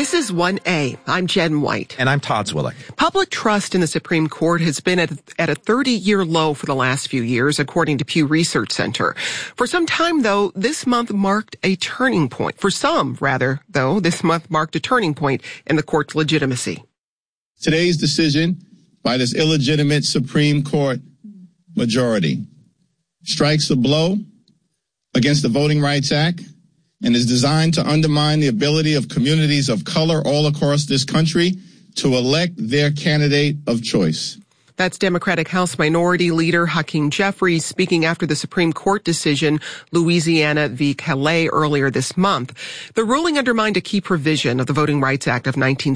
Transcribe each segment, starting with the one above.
This is 1A. I'm Jen White. And I'm Todd Zwillick. Public trust in the Supreme Court has been at a 30-year low for the last few years, according to Pew Research Center. For some time, though, this month marked a turning point. For some, rather, though, this month marked a turning point in the court's legitimacy. Today's decision by this illegitimate Supreme Court majority strikes a blow against the Voting Rights Act and is designed to undermine the ability of communities of color all across this country to elect their candidate of choice. That's Democratic House Minority Leader Hakeem Jeffries speaking after the Supreme Court decision, Louisiana v. Calais, earlier this month. The ruling undermined a key provision of the Voting Rights Act of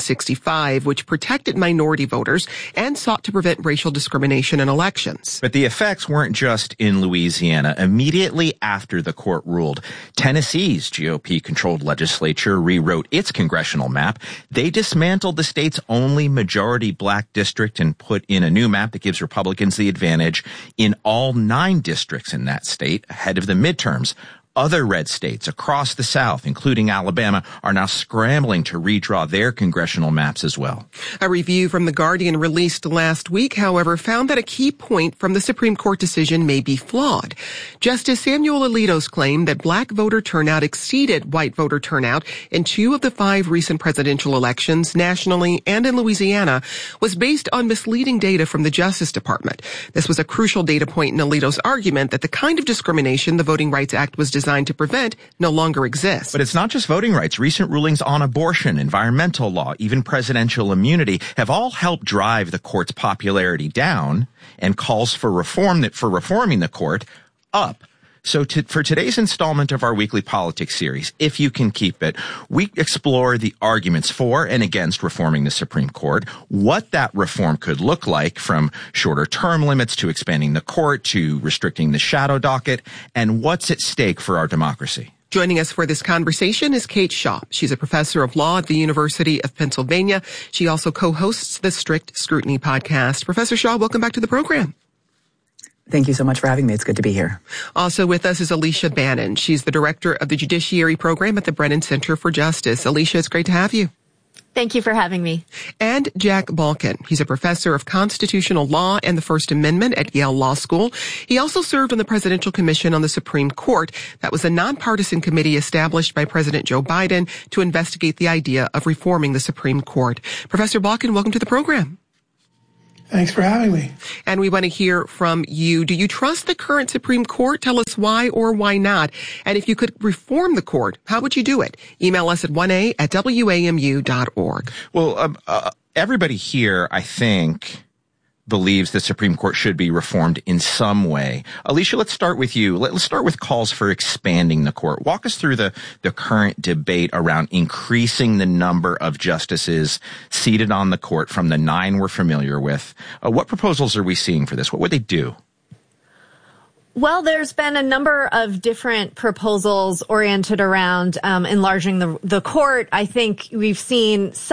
1965, which protected minority voters and sought to prevent racial discrimination in elections. But the effects weren't just in Louisiana. Immediately after the court ruled, Tennessee's GOP-controlled legislature rewrote its congressional map. They dismantled the state's only majority black district and put in a new map that gives Republicans the advantage in all 9 districts in that state ahead of the midterms. Other red states across the South, including Alabama, are now scrambling to redraw their congressional maps as well. A review from The Guardian released last week, however, found that a key point from the Supreme Court decision may be flawed. Justice Samuel Alito's claim that black voter turnout exceeded white voter turnout in 2 of the 5 recent presidential elections, nationally and in Louisiana, was based on misleading data from the Justice Department. This was a crucial data point in Alito's argument that the kind of discrimination the Voting Rights Act was designed to prevent no longer exists. But it's not just voting rights. Recent rulings on abortion, environmental law, even presidential immunity have all helped drive the court's popularity down and calls for reforming the court up. So for today's installment of our weekly politics series, If You Can Keep It, we explore the arguments for and against reforming the Supreme Court, what that reform could look like, from shorter term limits to expanding the court to restricting the shadow docket, and what's at stake for our democracy. Joining us for this conversation is Kate Shaw. She's a professor of law at the University of Pennsylvania. She also co-hosts the Strict Scrutiny podcast. Professor Shaw, welcome back to the program. Thank you so much for having me. It's good to be here. Also with us is Alicia Bannon. She's the director of the Judiciary Program at the Brennan Center for Justice. Alicia, it's great to have you. Thank you for having me. And Jack Balkin. He's a professor of constitutional law and the First Amendment at Yale Law School. He also served on the Presidential Commission on the Supreme Court. That was a nonpartisan committee established by President Joe Biden to investigate the idea of reforming the Supreme Court. Professor Balkin, welcome to the program. Thanks for having me. And we want to hear from you. Do you trust the current Supreme Court? Tell us why or why not. And if you could reform the court, how would you do it? Email us at 1a@wamu.org. Well, everybody here, I think, believes the Supreme Court should be reformed in some way. Alicia, let's start with you. Let's start with calls for expanding the court. Walk us through the current debate around increasing the number of justices seated on the court from the 9 we're familiar with. What proposals are we seeing for this? What would they do? Well, there's been a number of different proposals oriented around enlarging the court. I think we've seen